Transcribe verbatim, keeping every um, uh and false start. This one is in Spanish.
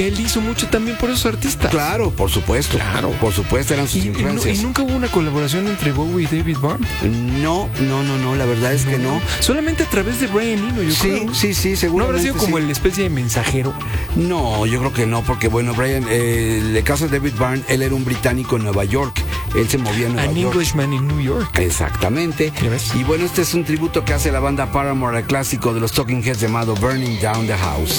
él hizo mucho también por esos artistas. Claro, por supuesto. Claro. Por supuesto, eran sus Y, y, influencias. y nunca hubo una colaboración entre Bowie y David Byrne. No, no, no, no, la verdad es que no. Solamente a través de Brian Eno, yo Sí, creo. sí, sí, ¿No seguramente. habrá sido como sí. el especie de mensajero? No, yo creo que no, porque bueno, Brian, eh, el caso de David Byrne, él era un británico en Nueva York. Él se movía en Nueva An York. Englishman in New York. Exactamente. ¿Ya ves? Y bueno, este es un tributo que hace la banda Paramore al clásico de los Talking Heads llamado Burning Down the House.